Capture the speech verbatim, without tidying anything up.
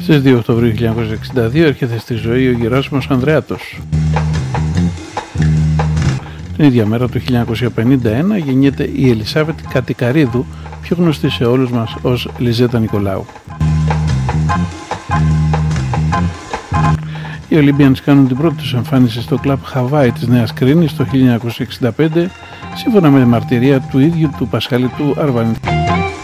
Στις δύο Οκτωβρίου χίλια εννιακόσια εξήντα δύο έρχεται στη ζωή ο Γεράσιμος Ανδρεάτος. Την ίδια μέρα του χίλια εννιακόσια πενήντα ένα γεννιέται η Ελισάβετ Κατικαρίδου, πιο γνωστή σε όλους μας ως Λιζέτα Νικολάου. Οι Olympians κάνουν την πρώτη τους εμφάνιση στο κλαμπ Χαβάη της Νέας Κρίνης το χίλια εννιακόσια εξήντα πέντε, σύμφωνα με τη μαρτυρία του ίδιου του Πασχαλιτού Αρβανίτη.